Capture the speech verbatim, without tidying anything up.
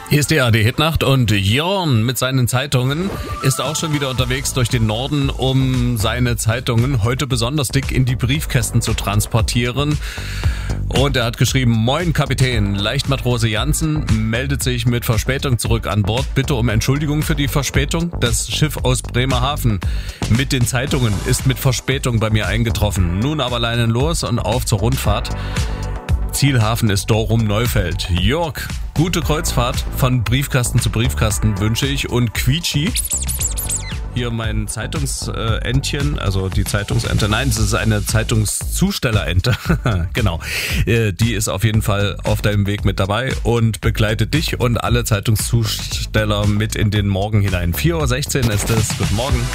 Hier ist die A R D-Hitnacht und Jörn mit seinen Zeitungen ist auch schon wieder unterwegs durch den Norden, um seine Zeitungen heute besonders dick in die Briefkästen zu transportieren. Und er hat geschrieben: Moin Kapitän, Leichtmatrose Jansen meldet sich mit Verspätung zurück an Bord. Bitte um Entschuldigung für die Verspätung. Das Schiff aus Bremerhaven mit den Zeitungen ist mit Verspätung bei mir eingetroffen. Nun aber Leinen los und auf zur Rundfahrt. Zielhafen ist Dorum-Neufeld. Jörg, gute Kreuzfahrt von Briefkasten zu Briefkasten wünsche ich. Und Quietschi, hier mein Zeitungsentchen, also die Zeitungsente, nein, es ist eine Zeitungszustellerente, genau, die ist auf jeden Fall auf deinem Weg mit dabei und begleitet dich und alle Zeitungszusteller mit in den Morgen hinein. vier Uhr sechzehn ist es, guten Morgen.